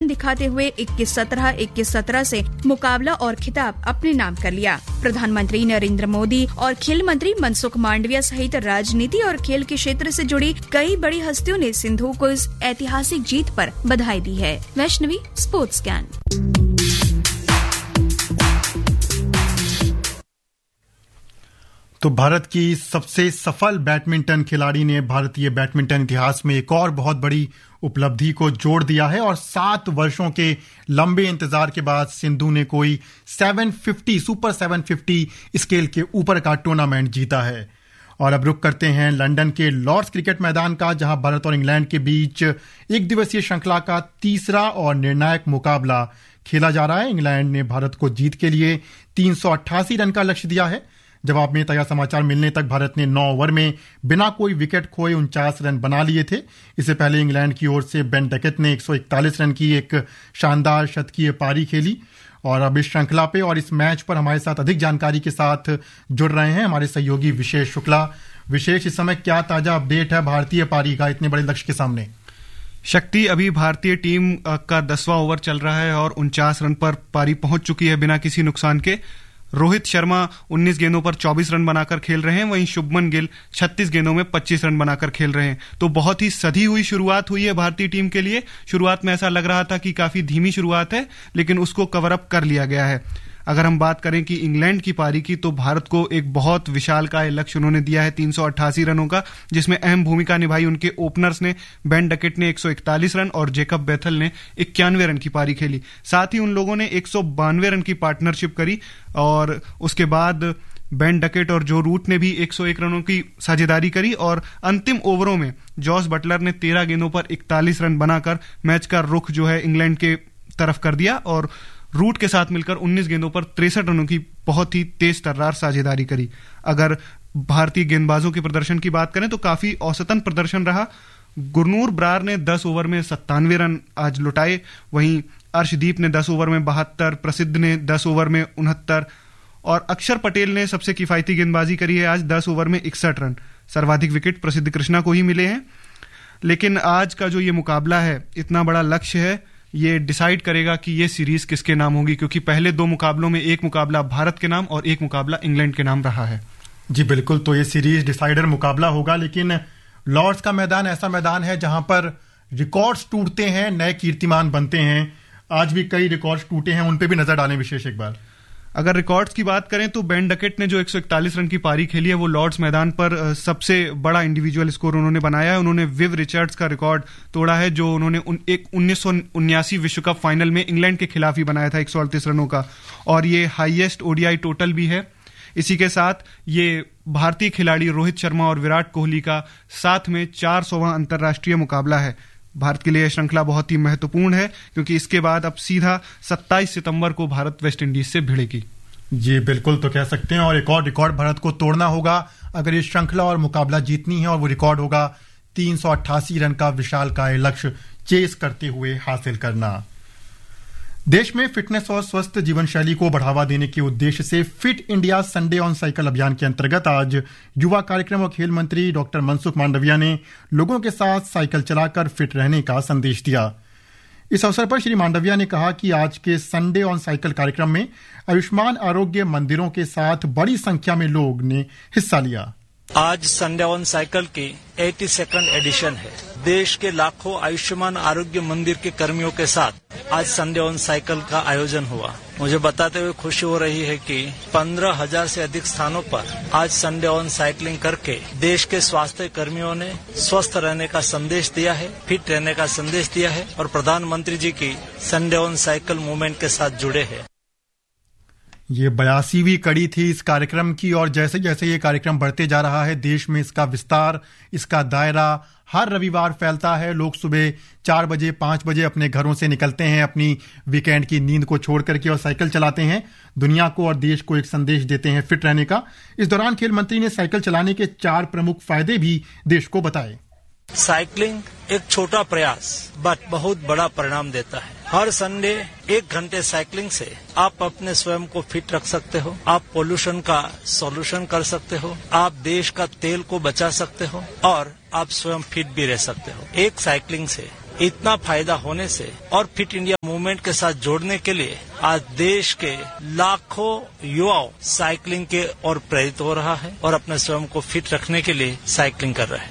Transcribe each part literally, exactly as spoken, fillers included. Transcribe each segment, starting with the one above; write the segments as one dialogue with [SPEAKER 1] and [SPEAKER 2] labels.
[SPEAKER 1] दिखाते हुए इक्कीस सत्रह इक्कीस सत्रह से मुकाबला और खिताब अपने नाम कर लिया। प्रधानमंत्री नरेंद्र मोदी और खेल मंत्री मनसुख मांडविया सहित राजनीति और खेल के क्षेत्र से जुड़ी कई बड़ी हस्तियों ने सिंधु को इस ऐतिहासिक जीत पर बधाई दी है। Vaishnavi, sports scan.
[SPEAKER 2] तो भारत की सबसे सफल बैडमिंटन खिलाड़ी ने भारतीय बैडमिंटन इतिहास में एक और बहुत बड़ी उपलब्धि को जोड़ दिया है और सात वर्षों के लंबे इंतजार के बाद सिंधु ने कोई सात सौ पचास सुपर सात सौ पचास स्केल के ऊपर का टूर्नामेंट जीता है। और अब रुक करते हैं लंदन के लॉर्ड्स क्रिकेट मैदान का, जहां भारत और इंग्लैंड के बीच एक दिवसीय श्रृंखला का तीसरा और निर्णायक मुकाबला खेला जा रहा है। इंग्लैंड ने भारत को जीत के लिए तीन सौ अट्ठासी रन का लक्ष्य दिया है। जवाब में ताजा समाचार मिलने तक भारत ने नौ ओवर में बिना कोई विकेट खोए उनचास रन बना लिए थे। इससे पहले इंग्लैंड की ओर से बेन डकेट ने एक सौ इकतालीस रन की एक शानदार शतकीय पारी खेली। और अब इस श्रृंखला पे और इस मैच पर हमारे साथ अधिक जानकारी के साथ जुड़ रहे हैं हमारे सहयोगी विशेष शुक्ला। विशेष, इस समय क्या ताजा अपडेट है भारतीय पारी का इतने बड़े लक्ष्य के सामने?
[SPEAKER 3] शक्ति, अभी भारतीय टीम का दसवां ओवर चल रहा है और उनचास रन पर पारी पहुंच चुकी है बिना किसी नुकसान के। रोहित शर्मा उन्नीस गेंदों पर चौबीस रन बनाकर खेल रहे हैं, वहीं शुभमन गिल छत्तीस गेंदों में पच्चीस रन बनाकर खेल रहे हैं। तो बहुत ही सधी हुई शुरुआत हुई है भारतीय टीम के लिए। शुरुआत में ऐसा लग रहा था कि काफी धीमी शुरुआत है, लेकिन उसको कवर अप कर लिया गया है। अगर हम बात करें कि इंग्लैंड की पारी की, तो भारत को एक बहुत विशालकाय लक्ष्य उन्होंने दिया है तीन सौ अट्ठासी रनों का, जिसमें अहम भूमिका निभाई उनके ओपनर्स ने। बेन डकेट ने एक सौ इकतालीस रन और जेकब बेथल ने इक्यानवे रन की पारी खेली। साथ ही उन लोगों ने एक सौ बानवे रन की पार्टनरशिप करी और उसके बाद बेन डकेट और जो रूट ने भी एक सौ एक रनों की साझेदारी करी। और अंतिम ओवरों में जॉस बटलर ने तेरह गेंदों पर इकतालीस रन बनाकर मैच का रुख जो है इंग्लैंड के तरफ कर दिया और रूट के साथ मिलकर उन्नीस गेंदों पर तिरसठ रनों की बहुत ही तेज तर्रार साझेदारी करी। अगर भारतीय गेंदबाजों के प्रदर्शन की बात करें तो काफी औसतन प्रदर्शन रहा। गुरनूर ब्रार ने दस ओवर में सत्तानवे रन आज लुटाए, वहीं अर्शदीप ने दस ओवर में बहत्तर, प्रसिद्ध ने दस ओवर में उनहत्तर और अक्षर पटेल ने सबसे किफायती गेंदबाजी करी है आज दस ओवर में इकसठ रन। सर्वाधिक विकेट प्रसिद्ध कृष्णा को ही मिले हैं। लेकिन आज का जो ये मुकाबला है, इतना बड़ा लक्ष्य है, ये डिसाइड करेगा कि ये सीरीज किसके नाम होगी, क्योंकि पहले दो मुकाबलों में एक मुकाबला भारत के नाम और एक मुकाबला इंग्लैंड के नाम रहा है।
[SPEAKER 2] जी बिल्कुल, तो ये सीरीज डिसाइडर मुकाबला होगा। लेकिन लॉर्ड्स का मैदान ऐसा मैदान है जहां पर रिकॉर्ड्स टूटते हैं, नए कीर्तिमान बनते हैं। आज भी कई रिकॉर्ड्स टूटे हैं, उन पे भी नजर डालें विशेष एक बार।
[SPEAKER 3] अगर रिकॉर्ड्स की बात करें तो बेन डकेट ने जो एक सौ इकतालीस रन की पारी खेली है, वो लॉर्ड्स मैदान पर सबसे बड़ा इंडिविजुअल स्कोर उन्होंने बनाया है। उन्होंने विव रिचर्ड्स का रिकॉर्ड तोड़ा है, जो उन्होंने उन, एक उन्नीस सौ उन्यासी विश्व कप फाइनल में इंग्लैंड के खिलाफ ही बनाया था एक सौ अड़तीस रनों का, और ये हाईएस्ट ओडीआई टोटल भी है। इसी के साथ ये भारतीय खिलाड़ी रोहित शर्मा और विराट कोहली का साथ में चार सौवां अंतर्राष्ट्रीय मुकाबला है। भारत के लिए यह श्रृंखला बहुत ही महत्वपूर्ण है, क्योंकि इसके बाद अब सीधा सत्ताईस सितंबर को भारत वेस्ट इंडीज से भिड़ेगी।
[SPEAKER 2] जी बिल्कुल, तो कह सकते हैं और एक और रिकॉर्ड भारत को तोड़ना होगा अगर ये श्रृंखला और मुकाबला जीतनी है, और वो रिकॉर्ड होगा तीन सौ अट्ठासी रन का विशालकाय लक्ष्य चेस करते हुए हासिल करना। देश में फिटनेस और स्वस्थ जीवन शैली को बढ़ावा देने के उद्देश्य से fit India Sunday on cycle अभियान के अंतर्गत आज युवा कार्यक्रम और खेल मंत्री डॉक्टर मनसुख मांडविया ने लोगों के साथ साइकिल चलाकर फिट रहने का संदेश दिया। इस अवसर पर श्री मांडविया ने कहा कि आज के संडे ऑन साइकिल कार्यक्रम में आयुष्मान आरोग्य मंदिरों के साथ बड़ी संख्या में लोग ने हिस्सा लिया।
[SPEAKER 4] आज संडे ऑन साइकिल की एटी सेकंड एडिशन है। देश के लाखों आयुष्मान आरोग्य मंदिर के कर्मियों के साथ आज संडे ऑन साइकिल का आयोजन हुआ। मुझे बताते हुए खुशी हो रही है कि पंद्रह हजार से अधिक स्थानों पर आज संडे ऑन साइकिलिंग करके देश के स्वास्थ्य कर्मियों ने स्वस्थ रहने का संदेश दिया है, फिट रहने का संदेश दिया है और प्रधानमंत्री जी की संडे ऑन साइकिल मूवमेंट के साथ जुड़े हैं।
[SPEAKER 2] ये बयासीवीं कड़ी थी इस कार्यक्रम की, और जैसे जैसे ये कार्यक्रम बढ़ते जा रहा है देश में इसका विस्तार, इसका दायरा हर रविवार फैलता है। लोग सुबह चार बजे पांच बजे अपने घरों से निकलते हैं अपनी वीकेंड की नींद को छोड़ करके और साइकिल चलाते हैं, दुनिया को और देश को एक संदेश देते हैं फिट रहने का। इस दौरान खेल मंत्री ने साइकिल चलाने के चार प्रमुख फायदे भी देश को बताए।
[SPEAKER 4] साइकिलिंग एक छोटा प्रयास बट बहुत बड़ा परिणाम देता है। हर संडे एक घंटे साइकिलिंग से आप अपने स्वयं को फिट रख सकते हो, आप पोल्यूशन का सॉल्यूशन कर सकते हो, आप देश का तेल को बचा सकते हो और आप स्वयं फिट भी रह सकते हो। एक साइकिलिंग से इतना फायदा होने से और फिट इंडिया मूवमेंट के साथ जोड़ने के लिए आज देश के लाखों युवाओं साइकिलिंग के और प्रेरित हो रहा है और अपने स्वयं को फिट रखने के लिए साइकिलिंग कर रहे हैं।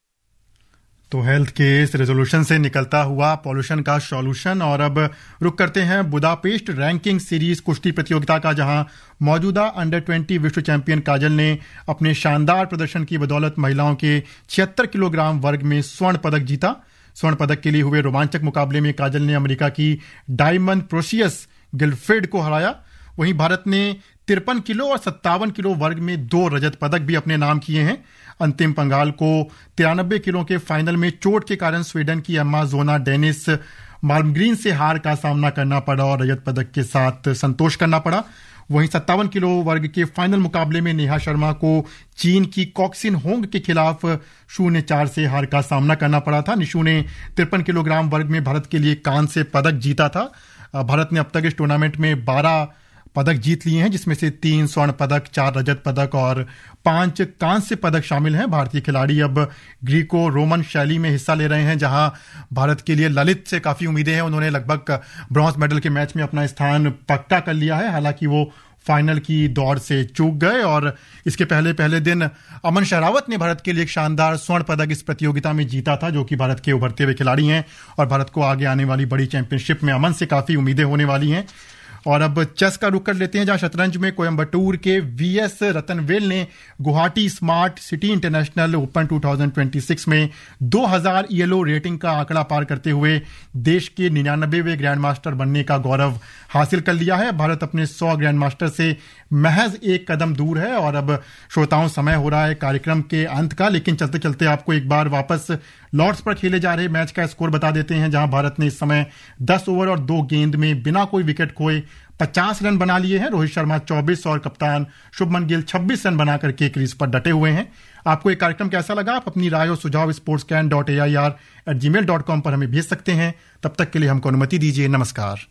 [SPEAKER 2] तो हेल्थ के इस रेजोल्यूशन से निकलता हुआ पॉल्यूशन का सॉल्यूशन। और अब रुक करते हैं बुदापेस्ट रैंकिंग सीरीज कुश्ती प्रतियोगिता का, जहां मौजूदा अंडर ट्वेंटी विश्व चैंपियन काजल ने अपने शानदार प्रदर्शन की बदौलत महिलाओं के छिहत्तर किलोग्राम वर्ग में स्वर्ण पदक जीता। स्वर्ण पदक के लिए हुए रोमांचक मुकाबले में काजल ने अमेरिका की डायमंड प्रोसियस गिलफ्रेड को हराया। वहीं भारत ने तिरपन किलो और सत्तावन किलो वर्ग में दो रजत पदक भी अपने नाम किए हैं। अंतिम पंगाल को तिरानबे किलो के फाइनल में चोट के कारण स्वीडन की एम्मा जोना डेनिस माल्मग्रीन से हार का सामना करना पड़ा और रजत पदक के साथ संतोष करना पड़ा। वहीं सत्तावन किलो वर्ग के फाइनल मुकाबले में नेहा शर्मा को चीन की कॉक्सिन होंग के खिलाफ शून्य चार से हार का सामना करना पड़ा था। निशु ने तिरपन किलोग्राम वर्ग में भारत के लिए कांस्य पदक जीता था। भारत ने अब तक इस टूर्नामेंट में बारह पदक जीत लिए हैं, जिसमें से तीन स्वर्ण पदक, चार रजत पदक और पांच कांस्य पदक शामिल हैं। भारतीय खिलाड़ी अब ग्रीको रोमन शैली में हिस्सा ले रहे हैं, जहां भारत के लिए ललित से काफी उम्मीदें हैं। उन्होंने लगभग ब्रॉन्ज मेडल के मैच में अपना स्थान पक्का कर लिया है, हालांकि वो फाइनल की दौड़ से चूक गए। और इसके पहले पहले दिन अमन शरावत ने भारत के लिए एक शानदार स्वर्ण पदक इस प्रतियोगिता में जीता था, जो कि भारत के उभरते हुए खिलाड़ी हैं और भारत को आगे आने वाली बड़ी चैंपियनशिप में अमन से काफी उम्मीदें होने वाली हैं। और अब चेस का रुख कर लेते हैं, जहां शतरंज में कोयम्बटूर के वीएस रतनवेल ने Guwahati smart city international open दो हज़ार छब्बीस में दो हज़ार ईएलओ रेटिंग का आंकड़ा पार करते हुए देश के निन्यानवेवें ग्रैंड मास्टर बनने का गौरव हासिल कर लिया है। भारत अपने सौ ग्रैंड मास्टर से महज एक कदम दूर है। और अब श्रोताओं, समय हो रहा है कार्यक्रम के अंत का, लेकिन चलते चलते आपको एक बार वापस लॉर्ड्स पर खेले जा रहे मैच का स्कोर बता देते हैं, जहां भारत ने इस समय दस ओवर और दो गेंद में बिना कोई विकेट खोए पचास रन बना लिए हैं। रोहित शर्मा चौबीस और कप्तान शुभमन गिल छब्बीस रन बना करके क्रीज पर डटे हुए हैं। आपको एक कार्यक्रम कैसा लगा? आप अपनी राय और सुझाव sports can dot A I R eight ji mail dot com पर हमें भेज सकते हैं। तब तक के लिए हमको अनुमति दीजिए। नमस्कार।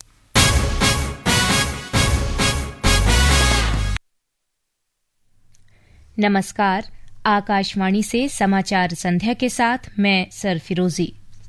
[SPEAKER 5] नमस्कार। आकाशवाणी से समाचार संध्या के साथ मैं सर फिरोजी।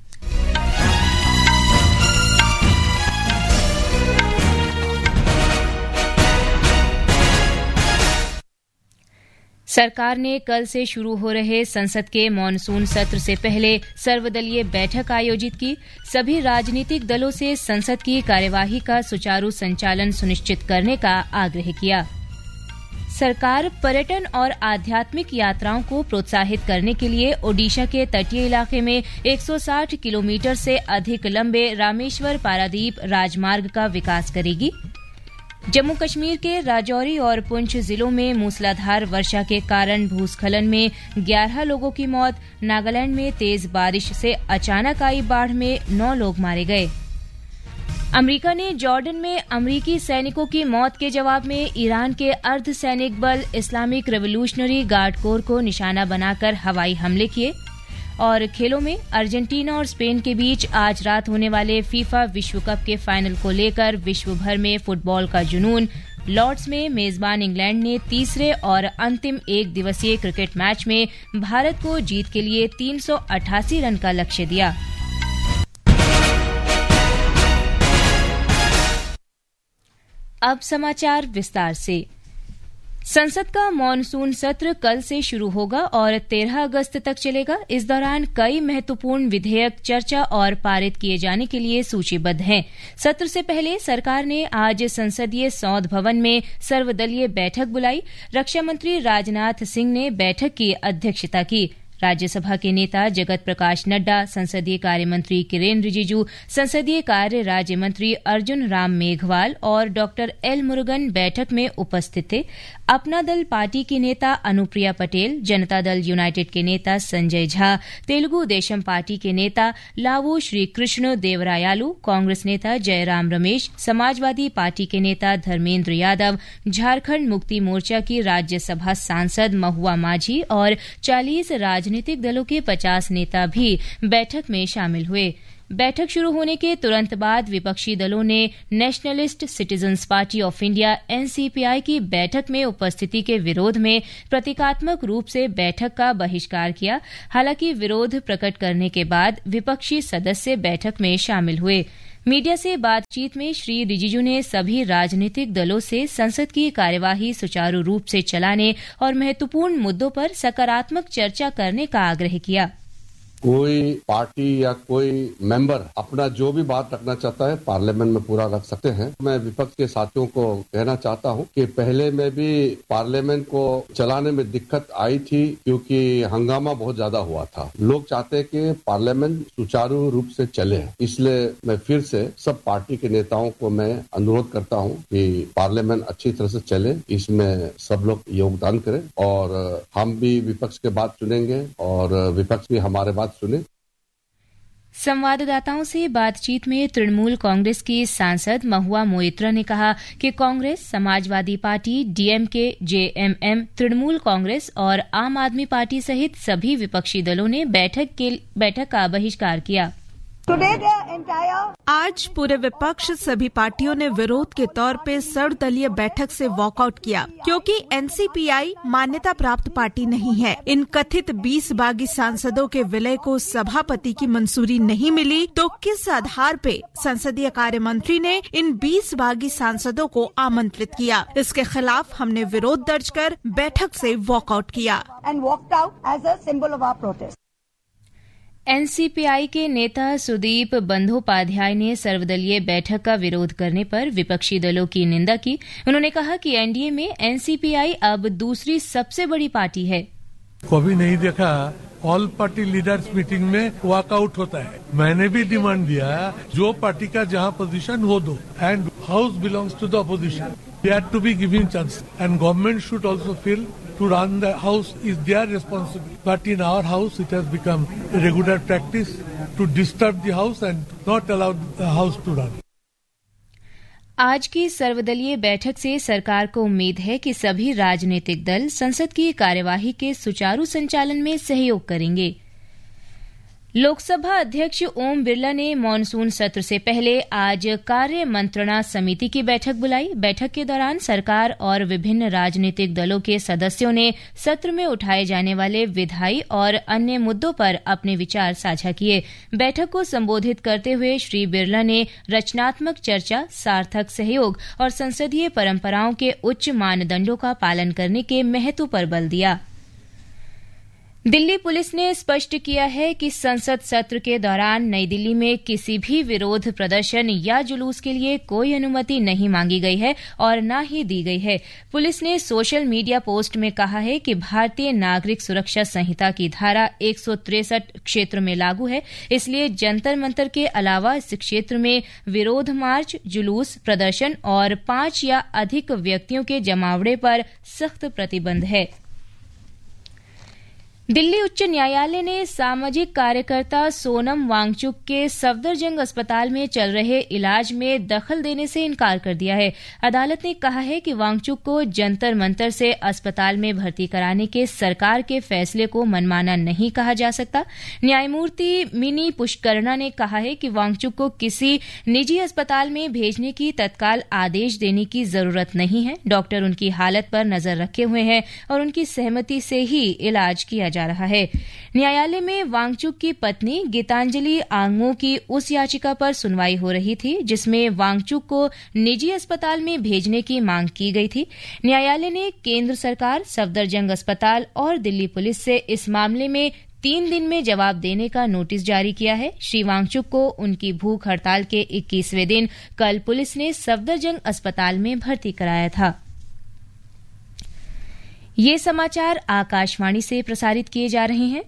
[SPEAKER 5] सरकार ने कल से शुरू हो रहे संसद के मॉनसून सत्र से पहले सर्वदलीय बैठक आयोजित की। सभी राजनीतिक दलों से संसद की कार्यवाही का सुचारू संचालन सुनिश्चित करने का आग्रह किया। सरकार पर्यटन और आध्यात्मिक यात्राओं को प्रोत्साहित करने के लिए ओडिशा के तटीय इलाके में एक सौ साठ किलोमीटर से अधिक लंबे रामेश्वर पारादीप राजमार्ग का विकास करेगी। जम्मू कश्मीर के राजौरी और पुंछ जिलों में मूसलाधार वर्षा के कारण भूस्खलन में ग्यारह लोगों की मौत। नागालैंड में तेज बारिश से अचानक आई बाढ़ में नौ लोग मारे गए। अमेरिका ने जॉर्डन में अमेरिकी सैनिकों की मौत के जवाब में ईरान के अर्धसैनिक बल इस्लामिक रेवोल्यूशनरी गार्ड कोर को निशाना बनाकर हवाई हमले किए। और खेलों में अर्जेंटीना और स्पेन के बीच आज रात होने वाले फीफा विश्व कप के फाइनल को लेकर विश्व भर में फुटबॉल का जुनून। लॉर्ड्स में मेजबान इंग्लैंड ने तीसरे और अंतिम एक दिवसीय क्रिकेट मैच में भारत को जीत के लिए तीन सौ अठासी रन का लक्ष्य दिया। अब समाचार विस्तार से। संसद का मॉनसून सत्र कल से शुरू होगा और तेरह अगस्त तक चलेगा। इस दौरान कई महत्वपूर्ण विधेयक चर्चा और पारित किए जाने के लिए सूचीबद्ध हैं। सत्र से पहले सरकार ने आज संसदीय सौध भवन में सर्वदलीय बैठक बुलाई। रक्षा मंत्री राजनाथ सिंह ने बैठक की अध्यक्षता की। राज्यसभा के नेता जगत प्रकाश नड्डा, संसदीय कार्य मंत्री किरेन रिजिजू, संसदीय कार्य राज्य मंत्री अर्जुन राम मेघवाल और डॉक्टर एल मुरुगन बैठक में उपस्थित थे। अपना दल पार्टी की नेता अनुप्रिया पटेल, जनता दल यूनाइटेड के नेता संजय झा, तेलुगु देशम पार्टी के नेता लावू श्रीकृष्ण देवरायालू, कांग्रेस नेता जयराम रमेश, समाजवादी पार्टी के नेता धर्मेंद्र यादव, झारखंड मुक्ति मोर्चा की राज्यसभा सांसद महुआ माझी और चालीस राजनीतिक दलों के पचास नेता भी बैठक में शामिल हुए। बैठक शुरू होने के तुरंत बाद विपक्षी दलों ने nationalist citizens party of India NCPI की बैठक में उपस्थिति के विरोध में प्रतीकात्मक रूप से बैठक का बहिष्कार किया। हालांकि विरोध प्रकट करने के बाद विपक्षी सदस्य बैठक में शामिल हुए। मीडिया से बातचीत में श्री रिजिजू ने सभी राजनीतिक दलों से संसद की कार्यवाही सुचारू रूप से चलाने और महत्वपूर्ण मुद्दों पर सकारात्मक चर्चा करने का आग्रह किया।
[SPEAKER 6] कोई पार्टी या कोई मेंबर अपना जो भी बात रखना चाहता है पार्लियामेंट में पूरा रख सकते हैं। मैं विपक्ष के साथियों को कहना चाहता हूं कि पहले में भी पार्लियामेंट को चलाने में दिक्कत आई थी क्योंकि हंगामा बहुत ज्यादा हुआ था। लोग चाहते हैं कि पार्लियामेंट सुचारू रूप से चले, इसलिए मैं फिर से सब पार्टी के नेताओं को मैं अनुरोध करता हूं कि पार्लियामेंट अच्छी तरह से चले, इसमें सब लोग योगदान करें और हम भी विपक्ष के बात सुनेंगे और विपक्ष भी हमारे बात सुने।
[SPEAKER 5] संवाददाताओं से बातचीत में तृणमूल कांग्रेस की सांसद महुआ मोइत्रा ने कहा कि Congress, Samajwadi party, DMK, JMM, Trinamool Congress और आम आदमी पार्टी सहित सभी विपक्षी दलों ने बैठक के बैठक का बहिष्कार किया।
[SPEAKER 7] आज पूरे विपक्ष सभी पार्टियों ने विरोध के तौर पे सर्वदलीय बैठक से वॉकआउट किया क्योंकि एनसीपीआई मान्यता प्राप्त पार्टी नहीं है। इन कथित बीस बागी सांसदों के विलय को सभापति की मंजूरी नहीं मिली तो किस आधार पे संसदीय कार्य मंत्री ने इन बीस बागी सांसदों को आमंत्रित किया। इसके खिलाफ हमने विरोध दर्ज कर बैठक से वॉकआउट किया।
[SPEAKER 5] एनसीपीआई के नेता सुदीप बंदोपाध्याय ने सर्वदलीय बैठक का विरोध करने पर विपक्षी दलों की निंदा की। उन्होंने कहा कि एनडीए में एनसीपीआई अब दूसरी सबसे बड़ी पार्टी है।
[SPEAKER 8] कभी नहीं देखा ऑल पार्टी लीडर्स मीटिंग में वॉकआउट होता है। मैंने भी डिमांड दिया जो पार्टी का जहां पोजीशन वो दो, and house belongs to the opposition, they have to be given chance and government should also feel to run the house is their responsibility. But in our house, it has become a regular practice to disturb the house and not allow the house to run.
[SPEAKER 5] आज की सर्वदलीय बैठक से सरकार को उम्मीद है कि सभी राजनीतिक दल संसद की कार्यवाही के सुचारू संचालन में सहयोग करेंगे। लोकसभा अध्यक्ष ओम बिरला ने मानसून सत्र से पहले आज कार्य मंत्रणा समिति की बैठक बुलाई। बैठक के दौरान सरकार और विभिन्न राजनीतिक दलों के सदस्यों ने सत्र में उठाए जाने वाले विधायी और अन्य मुद्दों पर अपने विचार साझा किए। बैठक को संबोधित करते हुए श्री बिरला ने रचनात्मक चर्चा, सार्थक सहयोग और संसदीय परंपराओं के उच्च मानदंडों का पालन करने के महत्व पर बल दिया। दिल्ली पुलिस ने स्पष्ट किया है कि संसद सत्र के दौरान नई दिल्ली में किसी भी विरोध प्रदर्शन या जुलूस के लिए कोई अनुमति नहीं मांगी गई है और न ही दी गई है। पुलिस ने सोशल मीडिया पोस्ट में कहा है कि भारतीय नागरिक सुरक्षा संहिता की धारा एक सौ तिरसठ क्षेत्र में लागू है, इसलिए जंतर मंतर के अलावा इस क्षेत्र में विरोध मार्च, जुलूस, प्रदर्शन और पांच या अधिक व्यक्तियों के जमावड़े पर सख्त प्रतिबंध है। दिल्ली उच्च न्यायालय ने सामाजिक कार्यकर्ता सोनम वांगचुक के सफदरजंग अस्पताल में चल रहे इलाज में दखल देने से इनकार कर दिया है। अदालत ने कहा है कि वांगचुक को जंतर मंतर से अस्पताल में भर्ती कराने के सरकार के फैसले को मनमाना नहीं कहा जा सकता। न्यायमूर्ति मिनी पुष्करणा ने कहा है कि वांगचुक को किसी निजी अस्पताल में भेजने की तत्काल आदेश देने की जरूरत नहीं है। डॉक्टर उनकी हालत पर नजर रखे हुए हैं और उनकी सहमति से ही इलाज किया जा रहा है। न्यायालय में वांगचुक की पत्नी गीतांजलि आंगमो की उस याचिका पर सुनवाई हो रही थी जिसमें वांगचुक को निजी अस्पताल में भेजने की मांग की गई थी। न्यायालय ने केंद्र सरकार, सफदरजंग अस्पताल और दिल्ली पुलिस से इस मामले में तीन दिन में जवाब देने का नोटिस जारी किया है। श्री वांगचुक को उनकी भूख हड़ताल के इक्कीसवें दिन कल पुलिस ने सफदरजंग अस्पताल में भर्ती कराया था। ये समाचार आकाशवाणी से प्रसारित किए जा रहे हैं।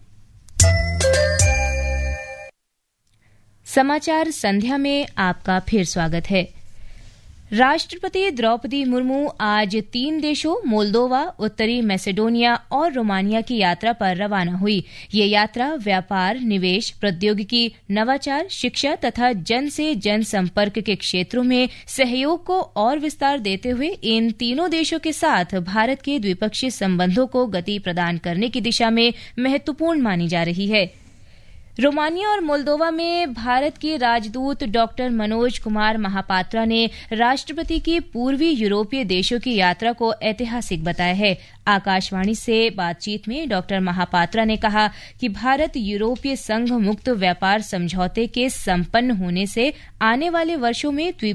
[SPEAKER 5] समाचार संध्या में आपका फिर स्वागत है। राष्ट्रपति द्रौपदी मुर्मू आज तीन देशों मोल्दोवा, उत्तरी मैसेडोनिया और रोमानिया की यात्रा पर रवाना हुई। ये यात्रा व्यापार, निवेश, प्रौद्योगिकी, नवाचार, शिक्षा तथा जन से जन संपर्क के क्षेत्रों में सहयोग को और विस्तार देते हुए इन तीनों देशों के साथ भारत के द्विपक्षीय संबंधों को गति प्रदान करने की दिशा में महत्वपूर्ण मानी जा रही है। रोमानिया और मोल्दोवा में भारत के राजदूत डॉक्टर मनोज कुमार महापात्रा ने राष्ट्रपति की पूर्वी यूरोपीय देशों की यात्रा को ऐतिहासिक बताया है। आकाशवाणी से बातचीत में डॉक्टर महापात्रा ने कहा कि भारत यूरोपीय संघ मुक्त व्यापार समझौते के संपन्न होने से आने वाले वर्षों में